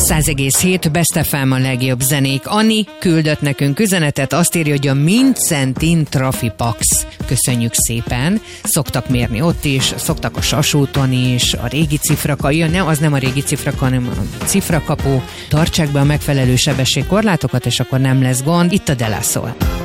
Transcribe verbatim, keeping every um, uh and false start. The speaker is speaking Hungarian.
száz egész hét Best ef em a legjobb zenék. Ani küldött nekünk üzenetet, azt írja, hogy a Mincentin Trafipax. Köszönjük szépen. Szoktak mérni ott is, szoktak a Sasúton is, a régi cifraka, ja, nem, az nem a régi cifraka, hanem a cifrakapu. Tartsák be a megfelelő sebességkorlátokat, és akkor nem lesz gond. Itt a De La Soul.